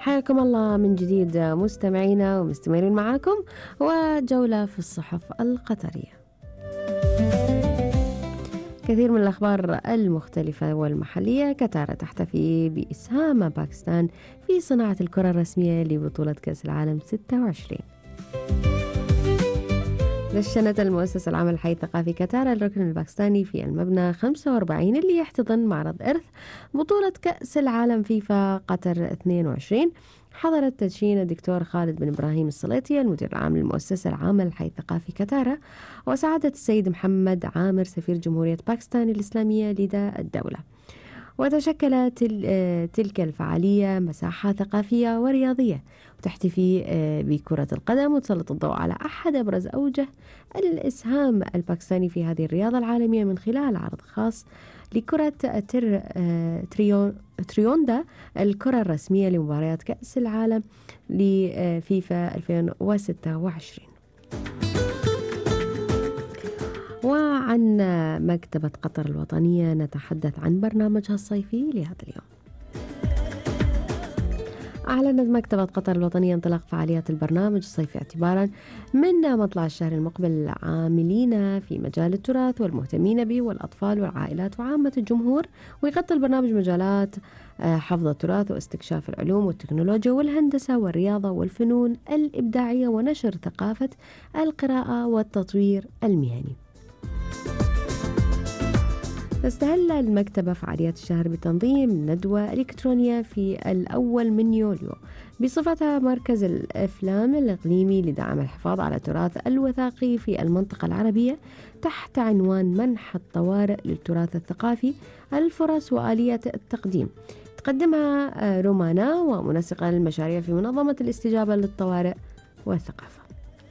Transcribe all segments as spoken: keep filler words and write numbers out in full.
حياكم الله من جديد مستمعينا ومستمرين معاكم وجولة في الصحف القطرية. كثير من الأخبار المختلفة والمحلية. قطر تحتفي بإسهام باكستان في صناعة الكرة الرسمية لبطولة كأس العالم ستة وعشرين. دشنت المؤسسة العامة للحي الثقافي قطر الركن الباكستاني في المبنى خمسة وأربعين اللي يحتضن معرض إرث بطولة كأس العالم فيفا قطر اثنين وعشرين. حضر التدشين الدكتور خالد بن إبراهيم السليطي المدير العام للمؤسسة العامة للحي الثقافي قطر، وسعادة السيد محمد عامر سفير جمهورية باكستان الإسلامية لدى الدولة. وتشكلت تلك الفعالية مساحة ثقافية ورياضية وتحتفي بكرة القدم وتسلط الضوء على أحد أبرز أوجه الإسهام الباكستاني في هذه الرياضة العالمية من خلال عرض خاص لكرة تر تريون تريوندا الكرة الرسمية لمباريات كأس العالم لفيفا ألفين وستة وعشرين. وعن مكتبة قطر الوطنية نتحدث عن برنامجها الصيفي لهذا اليوم. أعلنت مكتبة قطر الوطنية انطلاق فعاليات البرنامج الصيفي اعتبارا من مطلع الشهر المقبل العاملين في مجال التراث والمهتمين به والأطفال والعائلات وعامة الجمهور. ويغطي البرنامج مجالات حفظ التراث واستكشاف العلوم والتكنولوجيا والهندسة والرياضة والفنون الإبداعية ونشر ثقافة القراءة والتطوير المهني. تستهل المكتبة فعاليات الشهر بتنظيم ندوة إلكترونية في الأول من يوليو بصفتها مركز الأفلام الإقليمي لدعم الحفاظ على التراث الوثائقي في المنطقة العربية تحت عنوان منح الطوارئ للتراث الثقافي الفرص وآلية التقديم. تقدمها رومانا ومنسقة للمشاريع في منظمة الاستجابة للطوارئ والثقافة.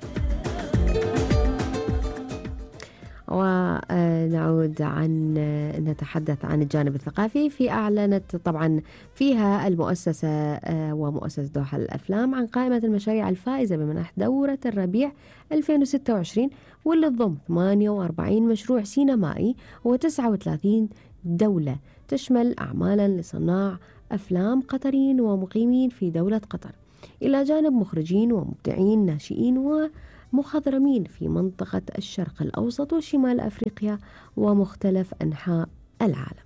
ونعود عن نتحدث عن الجانب الثقافي. في أعلنت طبعا فيها المؤسسة ومؤسسة دوحة للأفلام عن قائمة المشاريع الفائزة بمنح دورة الربيع ألفين وستة وعشرين واللي تضم ثمانية وأربعين مشروع سينمائي وتسعة وثلاثين دولة تشمل أعمالا لصناع أفلام قطريين ومقيمين في دولة قطر إلى جانب مخرجين ومبدعين ناشئين و مخضرمين في منطقة الشرق الأوسط وشمال أفريقيا ومختلف أنحاء العالم.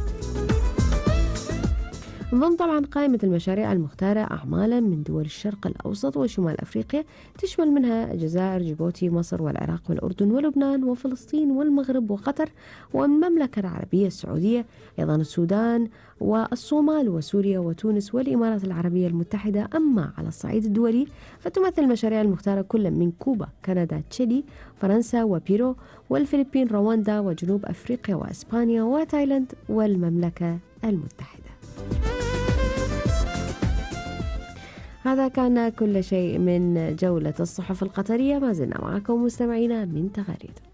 ضمن طبعا قائمة المشاريع المختارة أعمالا من دول الشرق الأوسط وشمال أفريقيا تشمل منها الجزائر، جيبوتي، مصر والعراق والأردن ولبنان وفلسطين والمغرب وقطر والمملكة العربية السعودية، أيضا السودان والصومال وسوريا وتونس والإمارات العربية المتحدة. أما على الصعيد الدولي فتمثل المشاريع المختارة كل من كوبا، كندا، تشيلي، فرنسا وبيرو والفلبين، رواندا وجنوب أفريقيا وإسبانيا وتايلاند والمملكة المتحدة. هذا كان كل شيء من جولة الصحف القطرية. ما زلنا معكم مستمعينا من تغاريد.